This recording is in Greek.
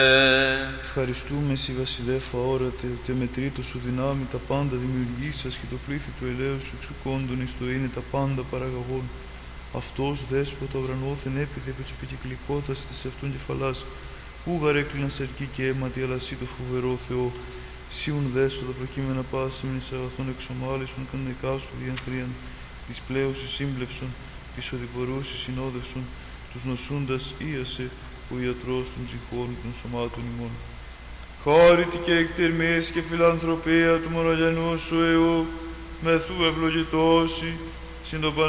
Ευχαριστούμε εσύ βασιλέφα όρατε, τε με τρίτο σου δυνάμει τα πάντα δημιουργήσας και το πλήθη του ελαίου σου εξουκόντων εις το είναι τα πάντα παραγαγών. Αυτός δέσποτα ουρανόθεν έπιθε επί της επικυκλικότητας της αυτόν κεφαλάς, ου γαρέκλειναν σαρκή και αίματι, αλλά σύ το φοβερό Θεό. Σίουν δέσποτα προκείμενα πάσιμην εις αγαθών εξομάλησον κανονικάς του διανθρίαν, της πλέουσης σύμπλευσον, της οδηπορούσης συνόδευσον, τους νοσούντας ίασε, ο ιατρός των ψυχών και των σωμάτων ημών. Χάρητη και εκτιρμής και φιλανθρωπία του μονογενού σου Υιού, μεθού ευλογητώσει, συν